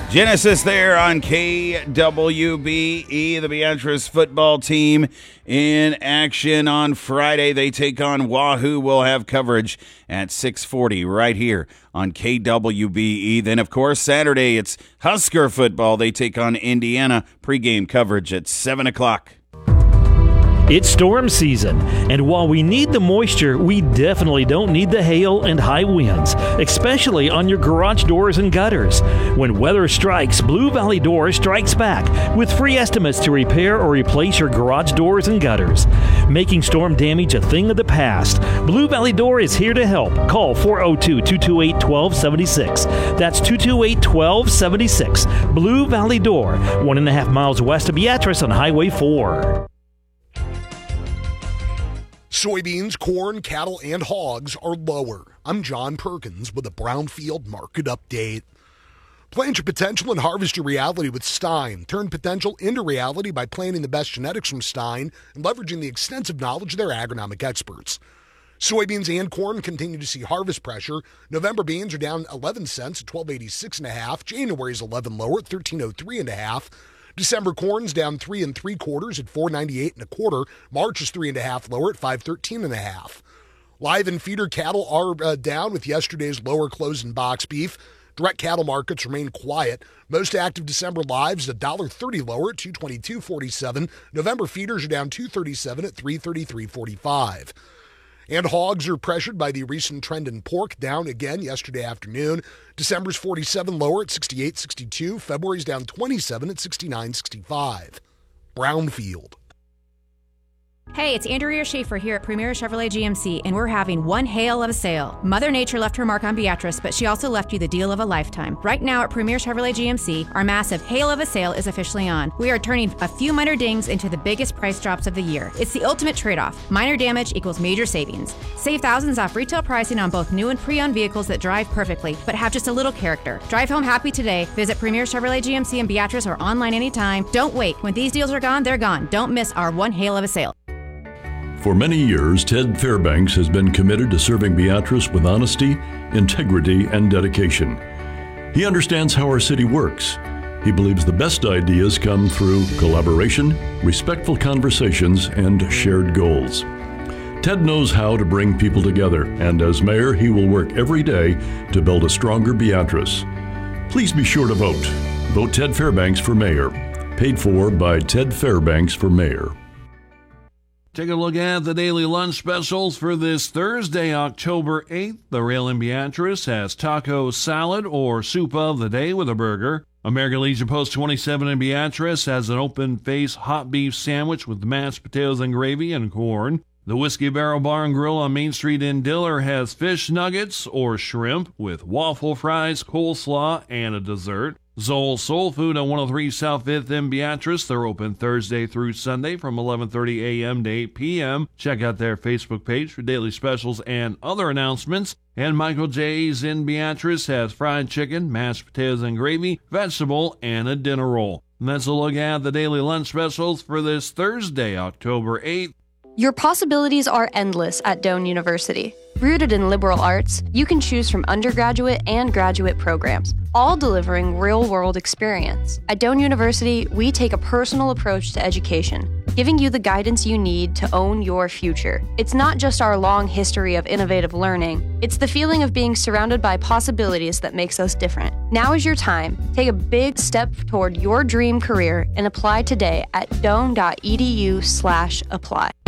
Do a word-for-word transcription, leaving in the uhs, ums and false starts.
Genesis there on K W B E, the Beatrice football team in action on Friday. They take on Wahoo. We'll have coverage at six forty right here on K W B E. Then, of course, Saturday it's Husker football. They take on Indiana. Pregame coverage at seven o'clock. It's storm season, and while we need the moisture, we definitely don't need the hail and high winds, especially on your garage doors and gutters. When weather strikes, Blue Valley Door strikes back with free estimates to repair or replace your garage doors and gutters. Making storm damage a thing of the past, Blue Valley Door is here to help. Call four oh two, two two eight, one two seven six. That's two two eight, one two seven six. Blue Valley Door, one and a half miles west of Beatrice on Highway four. Soybeans, corn, cattle, and hogs are lower. I'm John Perkins with a Brownfield Market Update. Plant your potential and harvest your reality with Stein. Turn potential into reality by planting the best genetics from Stein and leveraging the extensive knowledge of their agronomic experts. Soybeans and corn continue to see harvest pressure. November beans are down eleven cents at twelve eighty-six and a half. January's eleven lower at thirteen oh three and a half. December corn's down three and three quarters at four ninety-eight and a quarter. March is three and a half lower at five thirteen and a half. Live and feeder cattle are uh, down with yesterday's lower close in box beef. Direct cattle markets remain quiet. Most active December lives one dollar thirty lower at two twenty-two forty-seven. November feeders are down two thirty-seven at three thirty-three forty-five. And hogs are pressured by the recent trend in pork, down again yesterday afternoon. December's forty-seven lower at sixty-eight sixty-two. February's down twenty-seven at sixty-nine sixty-five. Brownfield. Hey, it's Andrea Schaefer here at Premier Chevrolet G M C, and we're having one hail of a sale. Mother Nature left her mark on Beatrice, but she also left you the deal of a lifetime. Right now at Premier Chevrolet G M C, our massive hail of a sale is officially on. We are turning a few minor dings into the biggest price drops of the year. It's the ultimate trade-off. Minor damage equals major savings. Save thousands off retail pricing on both new and pre-owned vehicles that drive perfectly, but have just a little character. Drive home happy today. Visit Premier Chevrolet G M C in Beatrice or online anytime. Don't wait. When these deals are gone, they're gone. Don't miss our one hail of a sale. For many years, Ted Fairbanks has been committed to serving Beatrice with honesty, integrity, and dedication. He understands how our city works. He believes the best ideas come through collaboration, respectful conversations, and shared goals. Ted knows how to bring people together, and as mayor, he will work every day to build a stronger Beatrice. Please be sure to vote. Vote Ted Fairbanks for mayor. Paid for by Ted Fairbanks for mayor. Take a look at the daily lunch specials for this Thursday, October eighth. The Rail in Beatrice has taco salad or soup of the day with a burger. American Legion Post twenty-seven in Beatrice has an open-face hot beef sandwich with mashed potatoes and gravy and corn. The Whiskey Barrel Bar and Grill on Main Street in Diller has fish nuggets or shrimp with waffle fries, coleslaw, and a dessert. Zoll Soul Food on one oh three South fifth in Beatrice. They're open Thursday through Sunday from eleven thirty a.m. to eight p.m. Check out their Facebook page for daily specials and other announcements. And Michael J's in Beatrice has fried chicken, mashed potatoes and gravy, vegetable, and a dinner roll. And that's a look at the daily lunch specials for this Thursday, October eighth. Your possibilities are endless at Doane University. Rooted in liberal arts, you can choose from undergraduate and graduate programs, all delivering real-world experience. At Doane University, we take a personal approach to education, giving you the guidance you need to own your future. It's not just our long history of innovative learning, it's the feeling of being surrounded by possibilities that makes us different. Now is your time. Take a big step toward your dream career and apply today at doane dot e d u slash apply.